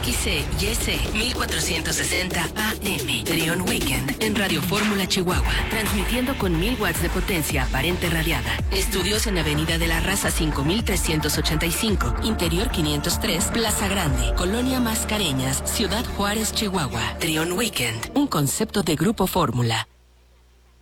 XC y S 1460 AM. Trión Weekend en Radio Fórmula Chihuahua. Transmitiendo con 1000 watts de potencia aparente radiada. Estudios en Avenida de la Raza 5385, Interior 503, Plaza Grande, Colonia Mascareñas, Ciudad Juárez, Chihuahua. Trión Weekend, un concepto de Grupo Fórmula.